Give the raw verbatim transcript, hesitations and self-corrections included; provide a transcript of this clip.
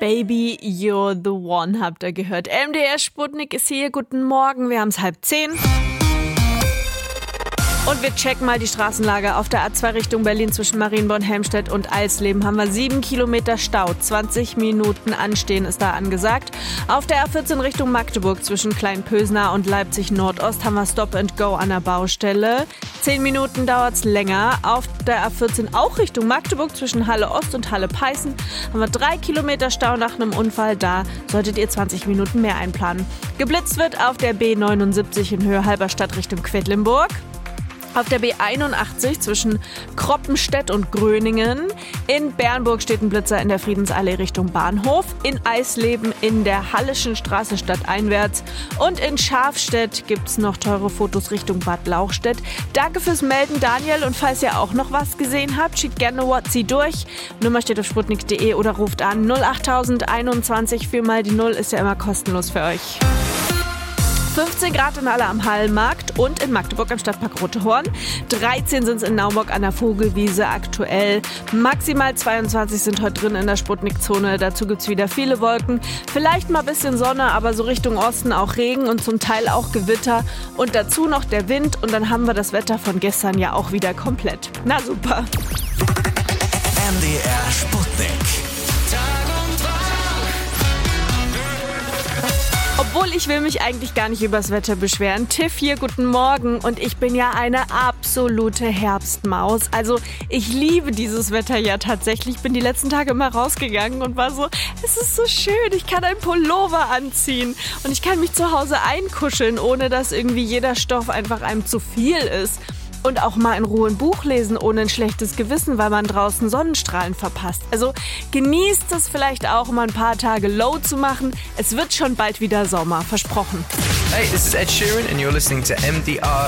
Baby, you're the one, habt ihr gehört. M D R Sputnik ist hier. Guten Morgen, wir haben es halb zehn. Und wir checken mal die Straßenlage. Auf der A zwei Richtung Berlin zwischen Marienborn, Helmstedt und Eisleben haben wir sieben Kilometer Stau. zwanzig Minuten Anstehen ist da angesagt. Auf der A vierzehn Richtung Magdeburg zwischen Kleinpösner und Leipzig Nordost haben wir Stop and Go an der Baustelle. zehn Minuten dauert es länger. Auf der A vierzehn auch Richtung Magdeburg zwischen Halle Ost und Halle Peißen haben wir drei Kilometer Stau nach einem Unfall. Da solltet ihr zwanzig Minuten mehr einplanen. Geblitzt wird auf der B neunundsiebzig in Höhe Halberstadt Richtung Quedlinburg. Auf der B einundachtzig zwischen Kroppenstedt und Gröningen. In Bernburg steht ein Blitzer in der Friedensallee Richtung Bahnhof. In Eisleben in der Hallischen Straße stadteinwärts. Und in Schafstedt gibt's noch teure Fotos Richtung Bad Lauchstädt. Danke fürs Melden, Daniel. Und falls ihr auch noch was gesehen habt, schickt gerne WhatsApp durch. Nummer steht auf sputnik punkt de oder ruft an null achttausend einundzwanzig. Viermal die Null ist ja immer kostenlos für euch. fünfzehn Grad in Halle am Hallenmarkt und in Magdeburg am Stadtpark Rotehorn. dreizehn sind es in Naumburg an der Vogelwiese aktuell. Maximal zweiundzwanzig sind heute drin in der Sputnik-Zone. Dazu gibt es wieder viele Wolken. Vielleicht mal ein bisschen Sonne, aber so Richtung Osten auch Regen und zum Teil auch Gewitter. Und dazu noch der Wind und dann haben wir das Wetter von gestern ja auch wieder komplett. Na super. M D R Sputnik. Obwohl, ich will mich eigentlich gar nicht übers Wetter beschweren. Tiff hier, guten Morgen. Und ich bin ja eine absolute Herbstmaus. Also ich liebe dieses Wetter ja tatsächlich. Ich bin die letzten Tage immer rausgegangen und war so, es ist so schön. Ich kann einen Pullover anziehen und ich kann mich zu Hause einkuscheln, ohne dass irgendwie jeder Stoff einfach einem zu viel ist. Und auch mal in Ruhe ein Buch lesen, ohne ein schlechtes Gewissen, weil man draußen Sonnenstrahlen verpasst. Also genießt es vielleicht auch, mal ein paar Tage low zu machen. Es wird schon bald wieder Sommer, versprochen. Hey, this is Ed Sheeran and you're listening to M D R